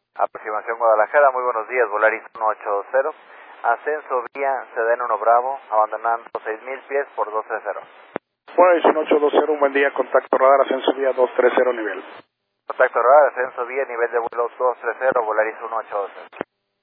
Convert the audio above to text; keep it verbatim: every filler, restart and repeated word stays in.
Aproximación Guadalajara, muy buenos días, Volaris uno ocho dos cero. Ascenso vía Sedena uno Bravo, abandonando seis mil pies por dos tres cero. Volaris uno ocho dos cero, un buen día, contacto radar, ascenso vía dos tres cero nivel. Contacto radar, ascenso vía, nivel de vuelo dos tres cero, Volaris uno ocho dos cero.